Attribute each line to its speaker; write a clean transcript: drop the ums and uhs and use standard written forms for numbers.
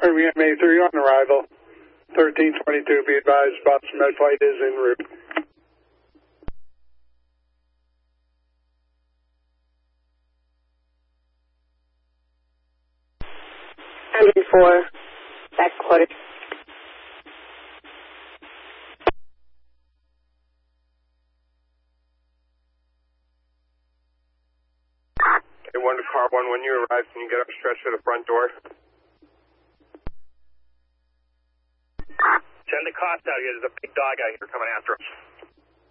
Speaker 1: RVM A3 on arrival. 1322, be advised, Boston Med flight is en route.
Speaker 2: For back quarter.
Speaker 3: Okay, 1 to car 1, when you arrive, can you get up stretch to the front door? Send the cops out here. There's a big dog out here coming after us.